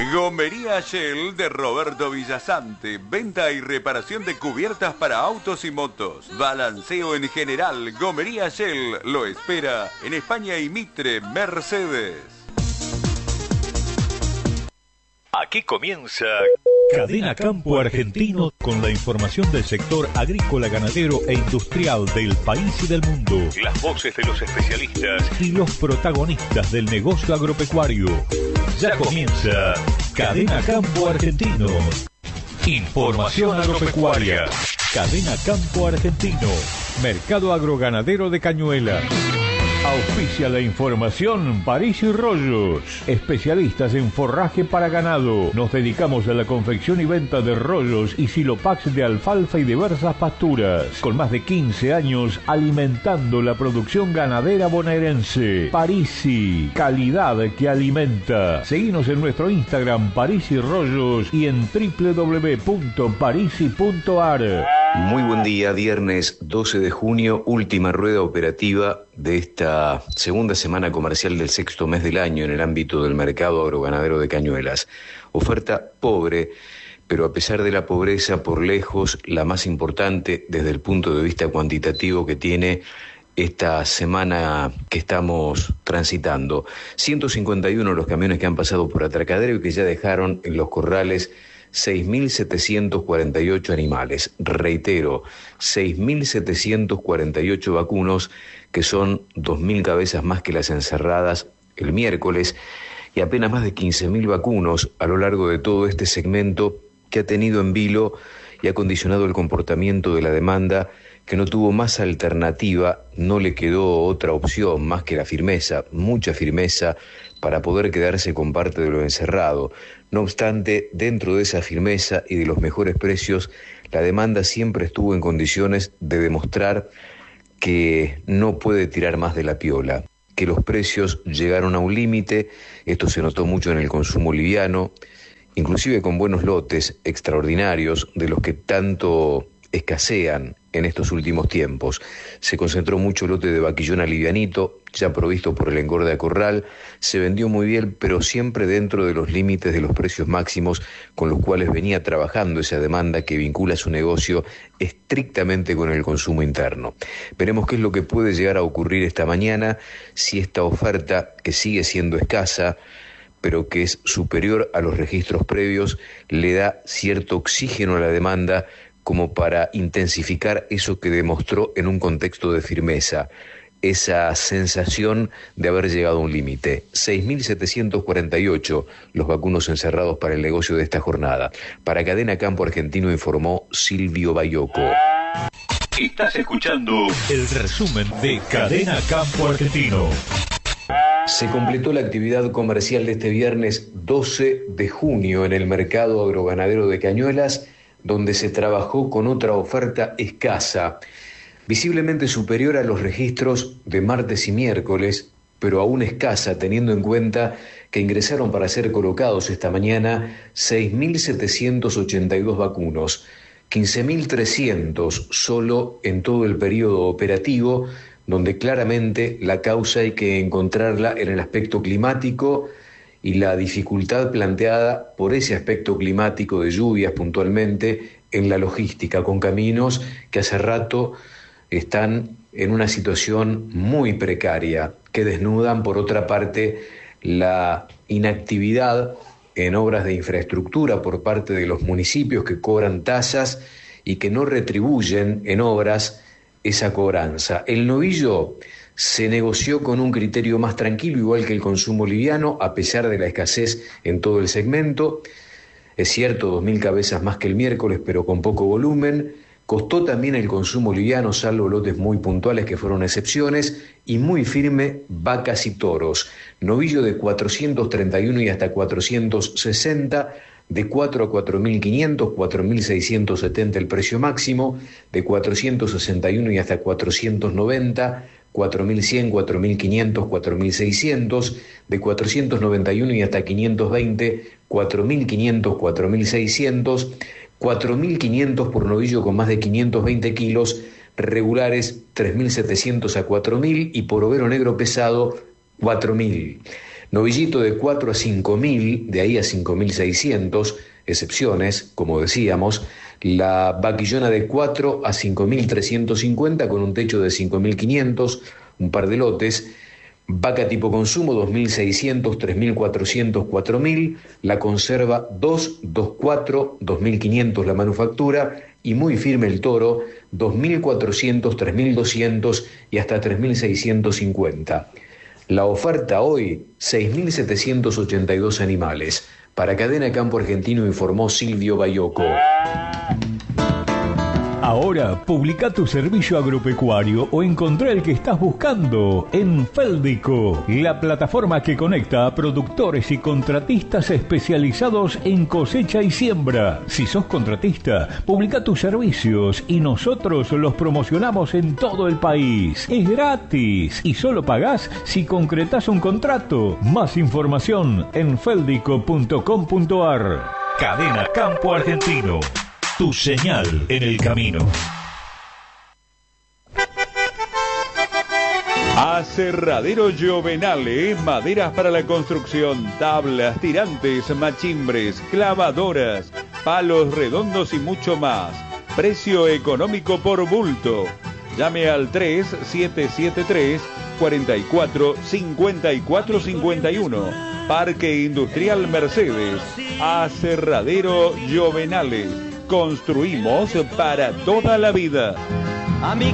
Gomería Shell de Roberto Villasante. Venta y reparación de cubiertas para autos y motos. Balanceo en general. Gomería Shell lo espera en España y Mitre, Mercedes. Aquí comienza Cadena Campo Argentino con la información del sector agrícola, ganadero e industrial del país y del mundo. Las voces de los especialistas y los protagonistas del negocio agropecuario. Ya comienza Cadena Campo Argentino. Información agropecuaria. Cadena Campo Argentino. Mercado agroganadero de Cañuelas. Auspicia la información París y Rollos, especialistas en forraje para ganado. Nos dedicamos a la confección y venta de rollos y silopax de alfalfa y diversas pasturas. Con más de 15 años alimentando la producción ganadera bonaerense. Parisi, calidad que alimenta. Seguinos en nuestro Instagram París y Rollos y en www.parisi.ar. Muy buen día, viernes 12 de junio, última rueda operativa de esta segunda semana comercial del sexto mes del año en el ámbito del mercado agroganadero de Cañuelas. Oferta pobre, pero a pesar de la pobreza, por lejos, la más importante desde el punto de vista cuantitativo que tiene esta semana que estamos transitando. 151 los camiones que han pasado por Atracadero y que ya dejaron en los corrales 6.748 animales. Reitero, 6.748 vacunos, que son 2.000 cabezas más que las encerradas el miércoles, y apenas más de 15.000 vacunos a lo largo de todo este segmento que ha tenido en vilo y ha condicionado el comportamiento de la demanda, que no tuvo más alternativa, no le quedó otra opción más que la firmeza, mucha firmeza, para poder quedarse con parte de lo encerrado. No obstante, dentro de esa firmeza y de los mejores precios, la demanda siempre estuvo en condiciones de demostrar que no puede tirar más de la piola, que los precios llegaron a un límite. Esto se notó mucho en el consumo liviano, inclusive con buenos lotes extraordinarios de los que tanto escasean en estos últimos tiempos. Se concentró mucho el lote de vaquillón alivianito, ya provisto por el engorde a corral, se vendió muy bien, pero siempre dentro de los límites de los precios máximos con los cuales venía trabajando esa demanda que vincula su negocio estrictamente con el consumo interno. Veremos qué es lo que puede llegar a ocurrir esta mañana, si esta oferta, que sigue siendo escasa, pero que es superior a los registros previos, le da cierto oxígeno a la demanda como para intensificar eso que demostró en un contexto de firmeza, esa sensación de haber llegado a un límite. 6.748 los vacunos encerrados para el negocio de esta jornada. Para Cadena Campo Argentino informó Silvio Bayoco. Estás escuchando el resumen de Cadena Campo Argentino. Se completó la actividad comercial de este viernes 12 de junio en el mercado agroganadero de Cañuelas, donde se trabajó con otra oferta escasa, visiblemente superior a los registros de martes y miércoles, pero aún escasa teniendo en cuenta que ingresaron para ser colocados esta mañana 6.782 vacunos, 15.300 solo en todo el periodo operativo, donde claramente la causa hay que encontrarla en el aspecto climático y la dificultad planteada por ese aspecto climático de lluvias puntualmente en la logística, con caminos que hace rato están en una situación muy precaria, que desnudan por otra parte la inactividad en obras de infraestructura por parte de los municipios que cobran tasas y que no retribuyen en obras esa cobranza. El novillo se negoció con un criterio más tranquilo, igual que el consumo liviano, a pesar de la escasez en todo el segmento. Es cierto, 2.000 cabezas más que el miércoles, pero con poco volumen. Costó también el consumo liviano, salvo lotes muy puntuales que fueron excepciones, y muy firme vacas y toros. Novillo de 431 y hasta 460, de 4 a 4.500, 4.670 el precio máximo, de 461 y hasta 490, 4.100, 4.500, 4.600, de 491 y hasta 520, 4.500, 4.600, 4.500 por novillo con más de 520 kilos, regulares 3.700 a 4.000 y por overo negro pesado 4.000. Novillito de 4 a 5.000, de ahí a 5.600, excepciones, como decíamos. La vaquillona de 4 a 5.350 con un techo de 5.500, un par de lotes. Vaca tipo consumo 2.600, 3.400, 4.000. La conserva 2, 2.4, 2.500 la manufactura. Y muy firme el toro, 2.400, 3.200 y hasta 3.650. La oferta hoy, 6.782 animales. Para Cadena Campo Argentino informó Silvio Bayoco. Ahora, publica tu servicio agropecuario o encontrá el que estás buscando en Féldico, la plataforma que conecta a productores y contratistas especializados en cosecha y siembra. Si sos contratista, publica tus servicios y nosotros los promocionamos en todo el país. Es gratis y solo pagás si concretás un contrato. Más información en feldico.com.ar. Cadena Campo Argentino. Tu señal en el camino. Aserradero Giovenale, maderas para la construcción, tablas, tirantes, machimbres, clavadoras, palos redondos y mucho más. Precio económico por bulto. Llame al 3773 44 54 51. Parque Industrial Mercedes. Aserradero Giovenale. Construimos para toda la vida.